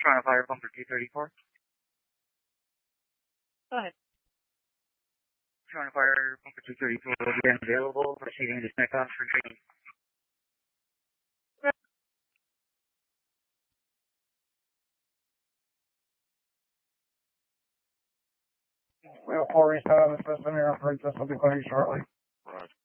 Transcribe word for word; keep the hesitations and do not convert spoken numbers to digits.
Trying to fire bunker two thirty-four. Go ahead. Trying to fire bunker two thirty-four again available, receiving the snake off for training. We have four east out of the system here. This will be clearing shortly. Right.